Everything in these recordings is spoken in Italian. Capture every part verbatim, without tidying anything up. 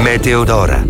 Meteodora.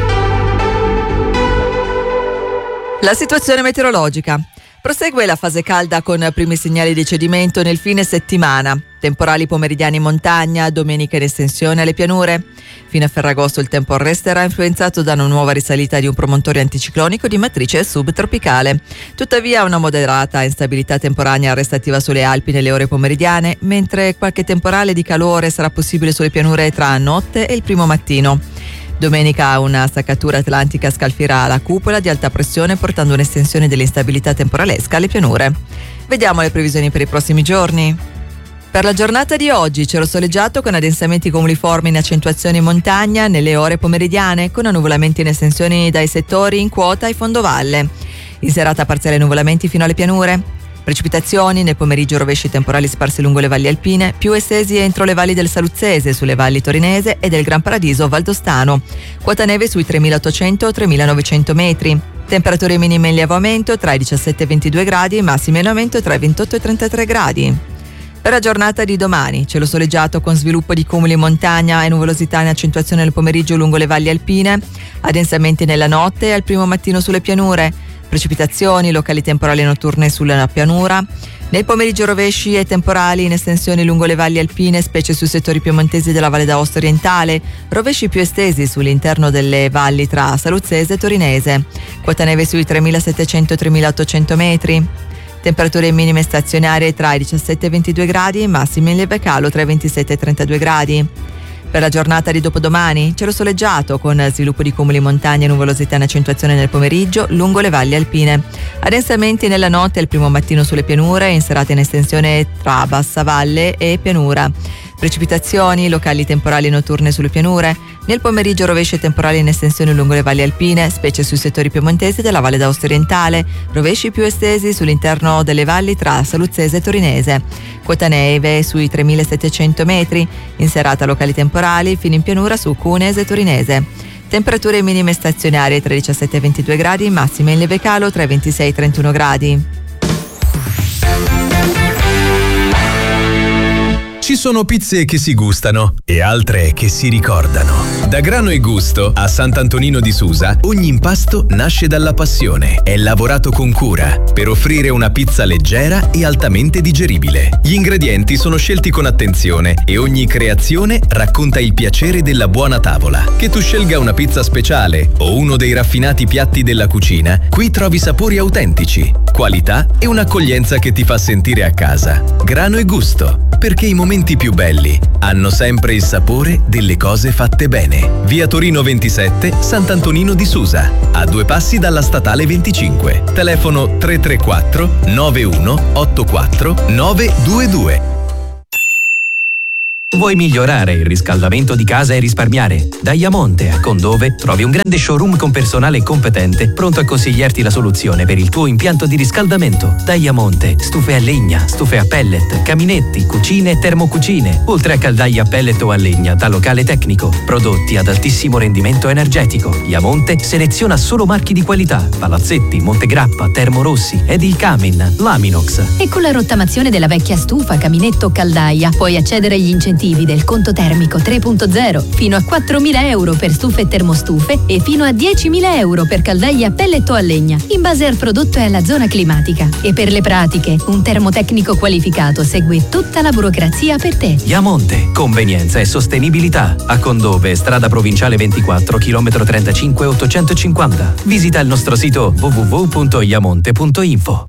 La situazione meteorologica. Prosegue la fase calda con primi segnali di cedimento nel fine settimana. Temporali pomeridiani in montagna, domenica in estensione alle pianure. Fino a Ferragosto il tempo resterà influenzato da una nuova risalita di un promontorio anticiclonico di matrice subtropicale. Tuttavia una moderata instabilità temporanea restativa sulle Alpi nelle ore pomeridiane, mentre qualche temporale di calore sarà possibile sulle pianure tra notte e il primo mattino. Domenica una staccatura atlantica scalfirà la cupola di alta pressione portando un'estensione dell'instabilità temporalesca alle pianure. Vediamo le previsioni per i prossimi giorni. Per la giornata di oggi cielo soleggiato con addensamenti cumuliformi in accentuazione in montagna nelle ore pomeridiane con annuvolamenti in estensioni dai settori in quota e fondovalle. In serata parziali annuvolamenti fino alle pianure. Precipitazioni, nel pomeriggio rovesci temporali sparsi lungo le valli alpine, più estesi entro le valli del Saluzzese, sulle valli torinese e del Gran Paradiso valdostano. Quota neve sui tremilaottocento tremilanovecento metri. Temperature minime in lieve aumento tra i diciassette e i ventidue gradi, massime in aumento tra i ventotto e i trentatré gradi. Per la giornata di domani, cielo soleggiato con sviluppo di cumuli in montagna e nuvolosità in accentuazione nel pomeriggio lungo le valli alpine, addensamenti nella notte e al primo mattino sulle pianure. Precipitazioni, locali temporali notturne sulla pianura. Nel pomeriggio rovesci e temporali in estensione lungo le valli alpine, specie sui settori piemontesi della Valle d'Aosta orientale. Rovesci più estesi sull'interno delle valli tra Saluzzese e Torinese. Quota neve sui tremilasettecento tremilaottocento metri. Temperature minime stazionarie tra i diciassette e i ventidue gradi, massime in lieve calo tra i ventisette e i trentadue gradi. Per la giornata di dopodomani, cielo soleggiato con sviluppo di cumuli in montagna e nuvolosità in accentuazione nel pomeriggio lungo le valli alpine. Addensamenti nella notte e il primo mattino sulle pianure, in serata in estensione tra bassa valle e pianura. Precipitazioni, locali temporali notturne sulle pianure. Nel pomeriggio rovesci e temporali in estensione lungo le valli alpine, specie sui settori piemontesi della Valle d'Aosta orientale. Rovesci più estesi sull'interno delle valli tra Saluzzese e Torinese. Quota neve sui tremilasettecento metri. In serata locali temporali fino in pianura su Cunese e Torinese. Temperature minime stazionarie tra i diciassette e i ventidue gradi, massime in lieve calo tra i ventisei e i trentuno gradi. Ci sono pizze che si gustano e altre che si ricordano. Da Grano e Gusto a Sant'Antonino di Susa ogni impasto nasce dalla passione. È lavorato con cura per offrire una pizza leggera e altamente digeribile. Gli ingredienti sono scelti con attenzione e ogni creazione racconta il piacere della buona tavola. Che tu scelga una pizza speciale o uno dei raffinati piatti della cucina, qui trovi sapori autentici, qualità e un'accoglienza che ti fa sentire a casa. Grano e Gusto, perché i momenti più belli hanno sempre il sapore delle cose fatte bene. Via Torino ventisette, Sant'Antonino di Susa, a due passi dalla statale venticinque. Telefono tre tre quattro nove uno otto quattro nove due due. Vuoi migliorare il riscaldamento di casa e risparmiare? Da Iamonte a Condove trovi un grande showroom con personale competente pronto a consigliarti la soluzione per il tuo impianto di riscaldamento. Da Iamonte, stufe a legna, stufe a pellet, caminetti, cucine e termocucine, oltre a caldaie a pellet o a legna da locale tecnico, prodotti ad altissimo rendimento energetico. Iamonte seleziona solo marchi di qualità: Palazzetti, Montegrappa, Termorossi, Edilcamin, Laminox. E con la rottamazione della vecchia stufa, caminetto o caldaia puoi accedere agli incentivi del conto termico tre punto zero fino a quattromila euro per stufe e termostufe e fino a diecimila euro per caldaie a pellet o a legna, in base al prodotto e alla zona climatica. E per le pratiche, un termotecnico qualificato segue tutta la burocrazia per te. Iamonte, convenienza e sostenibilità. A Condove, strada provinciale ventiquattro, chilometro trentacinque ottocentocinquanta. Visita il nostro sito w w w punto iamonte punto info.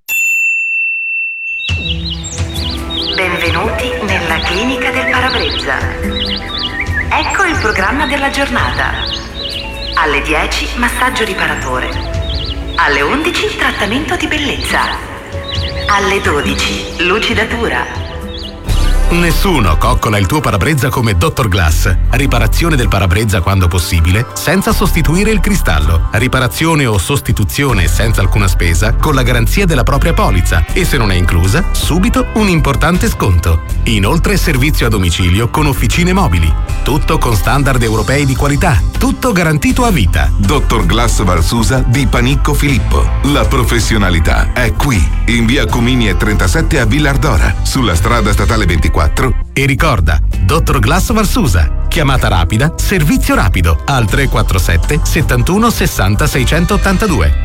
Benvenuti nella clinica del parabrezza. Ecco il programma della giornata. Alle dieci massaggio riparatore. Alle undici trattamento di bellezza. Alle dodici lucidatura. Nessuno coccola il tuo parabrezza come Dottor Glass. Riparazione del parabrezza quando possibile, senza sostituire il cristallo. Riparazione o sostituzione senza alcuna spesa, con la garanzia della propria polizza. E se non è inclusa, subito un importante sconto. Inoltre servizio a domicilio con officine mobili. Tutto con standard europei di qualità. Tutto garantito a vita. Dottor Glass Valsusa di Panicco Filippo. La professionalità è qui. In via Comini e trentasette a Villardora, sulla strada statale ventiquattro. E ricorda, Dottor Glass Valsusa. Chiamata rapida, servizio rapido al tre quattro sette settantuno sessanta seicentottantadue.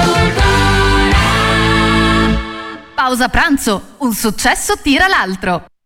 Pausa pranzo, un successo tira l'altro.